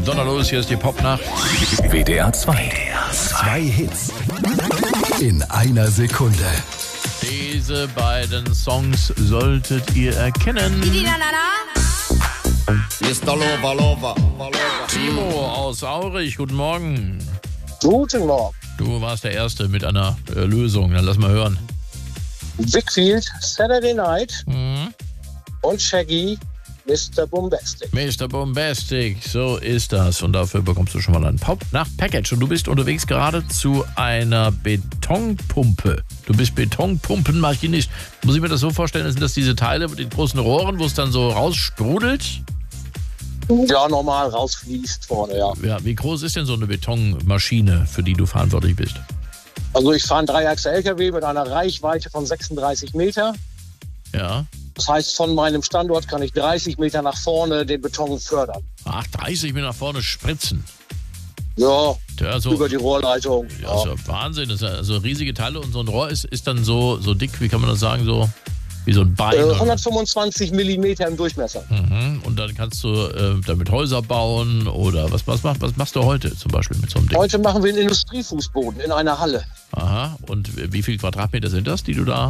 Donnerlos, hier ist die Popnacht. WDR 2. Zwei Hits in einer Sekunde. Diese beiden Songs solltet ihr erkennen. Mr. Lover. Timo aus Aurich, guten Morgen. Guten Morgen. Du warst der Erste mit einer Lösung, dann lass mal hören. Wickfield, Saturday Night und Shaggy, Mr. Bombastic. Mr. Bombastic, so ist das. Und dafür bekommst du schon mal ein Pop-Nacht-Package. Und du bist unterwegs gerade zu einer Betonpumpe. Du bist Betonpumpenmaschinist. Muss ich mir das so vorstellen, sind das diese Teile mit den großen Rohren, wo es dann so raussprudelt? Ja, normal rausfließt vorne, ja. Ja, wie groß ist denn so eine Betonmaschine, für die du verantwortlich bist? Also ich fahre einen Dreiachse-LKW mit einer Reichweite von 36 Meter. Ja. Das heißt, von meinem Standort kann ich 30 Meter nach vorne den Beton fördern. Ach, 30 Meter nach vorne spritzen. Ja, so, über die Rohrleitung. Ja, ist ja Wahnsinn. Das ist ja so riesige Teile und so ein Rohr ist dann so dick, wie kann man das sagen, so wie so ein Bein. 125 Millimeter im Durchmesser. Und dann kannst du damit Häuser bauen oder was machst du heute zum Beispiel mit so einem Ding? Heute machen wir einen Industriefußboden in einer Halle. Aha, und wie viele Quadratmeter sind das, die du da?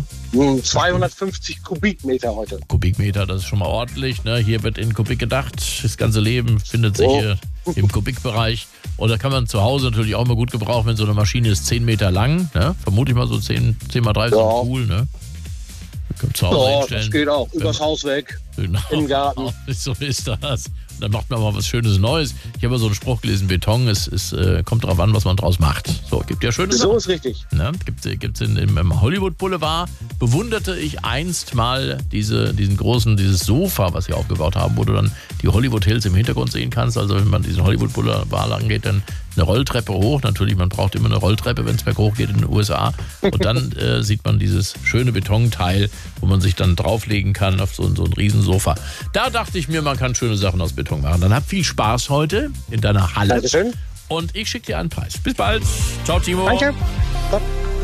250 Kubikmeter heute. Kubikmeter, das ist schon mal ordentlich. Ne? Hier wird in Kubik gedacht. Das ganze Leben findet sich hier im Kubikbereich. Und da kann man zu Hause natürlich auch mal gut gebrauchen, wenn so eine Maschine ist 10 Meter lang. Ne? Vermute ich mal so 10 mal 30 ja. Cool. Ne? Zu Hause hinstellen. Das geht auch. Übers Haus weg. Genau. Im Garten. So ist das. Und dann macht man mal was Schönes Neues. Ich habe so einen Spruch gelesen, Beton, es kommt darauf an, was man draus macht. So, gibt ja schöne Sachen. So ist richtig. Ne? Gibt's im Hollywood Boulevard, bewunderte ich einst mal dieses Sofa, was sie aufgebaut haben, wo du dann die Hollywood Hills im Hintergrund sehen kannst. Also wenn man diesen Hollywood Boulevard lang geht, dann eine Rolltreppe hoch. Natürlich, man braucht immer eine Rolltreppe, wenn es berghoch geht in den USA. Und dann sieht man dieses schöne Betonteil, wo man sich dann drauflegen kann auf so ein Riesensofa. Da dachte ich mir, man kann schöne Sachen aus Beton machen. Dann hab viel Spaß heute in deiner Halle. Dankeschön. Und ich schicke dir einen Preis. Bis bald. Ciao, Timo. Danke.